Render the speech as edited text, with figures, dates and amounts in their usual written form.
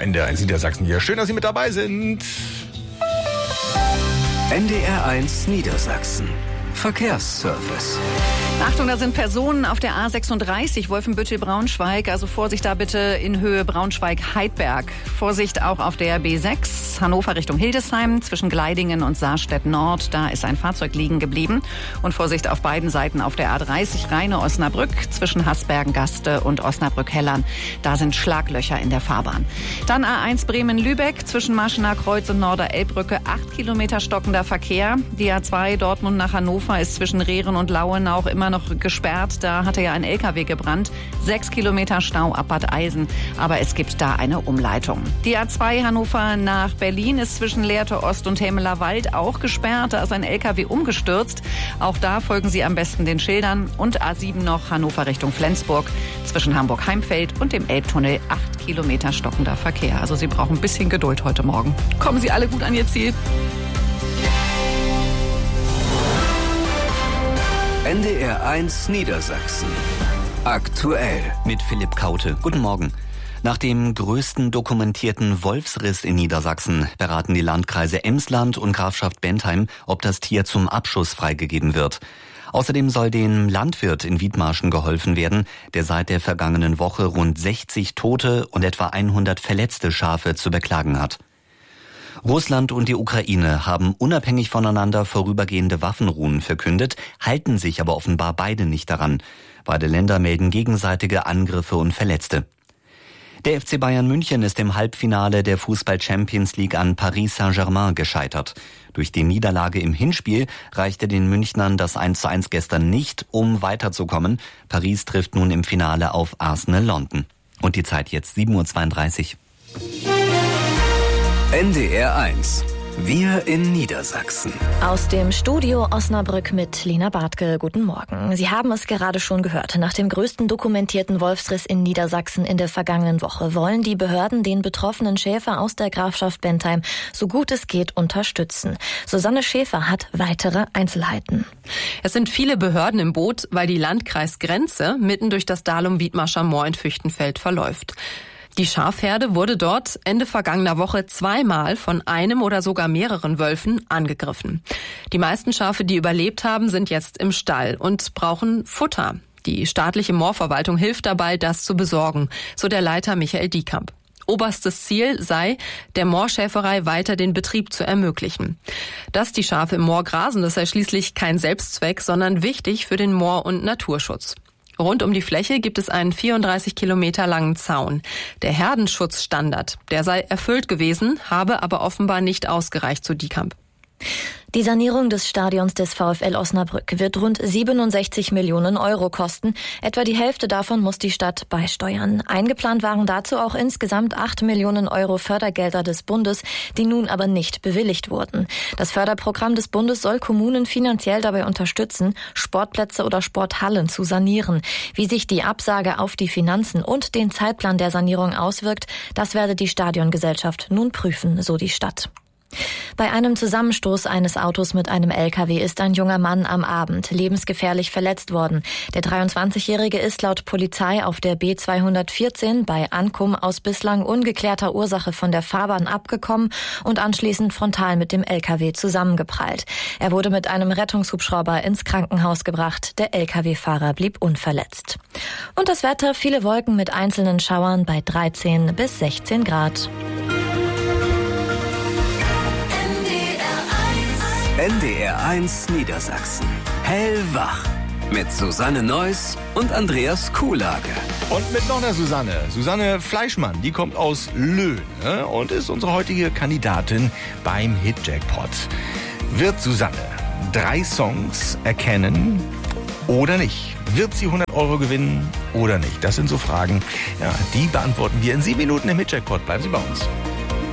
NDR1 Niedersachsen hier. Schön, dass Sie mit dabei sind. NDR1 Niedersachsen. Verkehrsservice. Achtung, da sind Personen auf der A36 Wolfenbüttel-Braunschweig. Also Vorsicht da bitte in Höhe Braunschweig-Heidberg. Vorsicht auch auf der B6 Hannover Richtung Hildesheim zwischen Gleidingen und Saarstedt Nord. Da ist ein Fahrzeug liegen geblieben. Und Vorsicht auf beiden Seiten auf der A30 Rheine-Osnabrück zwischen Hasbergen-Gaste und Osnabrück-Hellern. Da sind Schlaglöcher in der Fahrbahn. Dann A1 Bremen-Lübeck zwischen Marschener Kreuz und Norder-Elbbrücke 8 Kilometer stockender Verkehr. Die A2 Dortmund nach Hannover ist zwischen Rehren und Lauen auch immer noch gesperrt. Da hatte ja ein LKW gebrannt. 6 Kilometer Stau ab Bad Eisen. Aber es gibt da eine Umleitung. Die A2 Hannover nach Berlin ist zwischen Lehrte Ost und Hämeler Wald auch gesperrt. Da ist ein LKW umgestürzt. Auch da folgen Sie am besten den Schildern. Und A7 noch Hannover Richtung Flensburg. Zwischen Hamburg-Heimfeld und dem Elbtunnel 8 Kilometer stockender Verkehr. Also Sie brauchen ein bisschen Geduld heute Morgen. Kommen Sie alle gut an Ihr Ziel. NDR1 Niedersachsen. Aktuell. Mit Philipp Kaute. Guten Morgen. Nach dem größten dokumentierten Wolfsriss in Niedersachsen beraten die Landkreise Emsland und Grafschaft Bentheim, ob das Tier zum Abschuss freigegeben wird. Außerdem soll dem Landwirt in Wiedmarschen geholfen werden, der seit der vergangenen Woche rund 60 tote und etwa 100 verletzte Schafe zu beklagen hat. Russland und die Ukraine haben unabhängig voneinander vorübergehende Waffenruhen verkündet, halten sich aber offenbar beide nicht daran. Beide Länder melden gegenseitige Angriffe und Verletzte. Der FC Bayern München ist im Halbfinale der Fußball-Champions League an Paris Saint-Germain gescheitert. Durch die Niederlage im Hinspiel reichte den Münchnern das 1:1 gestern nicht, um weiterzukommen. Paris trifft nun im Finale auf Arsenal London. Und die Zeit jetzt 7:32 Uhr. NDR1. Wir in Niedersachsen. Aus dem Studio Osnabrück mit Lena Bartke. Guten Morgen. Sie haben es gerade schon gehört. Nach dem größten dokumentierten Wolfsriss in Niedersachsen in der vergangenen Woche wollen die Behörden den betroffenen Schäfer aus der Grafschaft Bentheim so gut es geht unterstützen. Susanne Schäfer hat weitere Einzelheiten. Es sind viele Behörden im Boot, weil die Landkreisgrenze mitten durch das Dalum-Wiedmarscher Moor in Füchtenfeld verläuft. Die Schafherde wurde dort Ende vergangener Woche zweimal von einem oder sogar mehreren Wölfen angegriffen. Die meisten Schafe, die überlebt haben, sind jetzt im Stall und brauchen Futter. Die staatliche Moorverwaltung hilft dabei, das zu besorgen, so der Leiter Michael Diekamp. Oberstes Ziel sei, der Moorschäferei weiter den Betrieb zu ermöglichen. Dass die Schafe im Moor grasen, das sei schließlich kein Selbstzweck, sondern wichtig für den Moor- und Naturschutz. Rund um die Fläche gibt es einen 34 Kilometer langen Zaun. Der Herdenschutzstandard, der sei erfüllt gewesen, habe aber offenbar nicht ausgereicht, so Diekamp. Die Sanierung des Stadions des VfL Osnabrück wird rund 67 Millionen Euro kosten. Etwa die Hälfte davon muss die Stadt beisteuern. Eingeplant waren dazu auch insgesamt 8 Millionen Euro Fördergelder des Bundes, die nun aber nicht bewilligt wurden. Das Förderprogramm des Bundes soll Kommunen finanziell dabei unterstützen, Sportplätze oder Sporthallen zu sanieren. Wie sich die Absage auf die Finanzen und den Zeitplan der Sanierung auswirkt, das werde die Stadiongesellschaft nun prüfen, so die Stadt. Bei einem Zusammenstoß eines Autos mit einem LKW ist ein junger Mann am Abend lebensgefährlich verletzt worden. Der 23-Jährige ist laut Polizei auf der B214 bei Ankum aus bislang ungeklärter Ursache von der Fahrbahn abgekommen und anschließend frontal mit dem LKW zusammengeprallt. Er wurde mit einem Rettungshubschrauber ins Krankenhaus gebracht. Der LKW-Fahrer blieb unverletzt. Und das Wetter, viele Wolken mit einzelnen Schauern bei 13 bis 16 Grad. NDR1 Niedersachsen. Hellwach. Mit Susanne Neuss und Andreas Kuhlage. Und mit noch einer Susanne. Susanne Fleischmann, die kommt aus Löhne und ist unsere heutige Kandidatin beim Hit-Jackpot. Wird Susanne 3 Songs erkennen oder nicht? Wird sie 100 Euro gewinnen oder nicht? Das sind so Fragen, ja, die beantworten wir in 7 Minuten im Hit-Jackpot. Bleiben Sie bei uns.